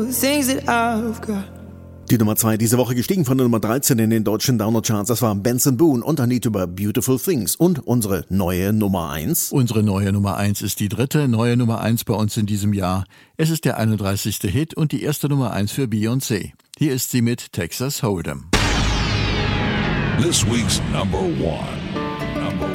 Things that I've got. Die Nummer 2 diese Woche gestiegen von der Nummer 13 in den deutschen Downer-Charts. Das war Benson Boone und ein Lied über Beautiful Things. Und unsere neue Nummer 1. Unsere neue Nummer 1 ist die dritte neue Nummer 1 bei uns in diesem Jahr. Es ist der 31. Hit und die erste Nummer 1 für Beyoncé. Hier ist sie mit Texas Hold'em. This week's number 1.